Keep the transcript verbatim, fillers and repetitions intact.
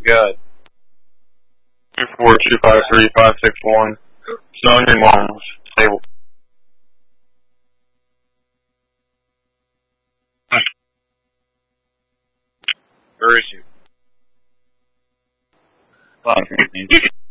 good. Two four two five three five six one. Zone your lungs. Stable. Where is you? Five.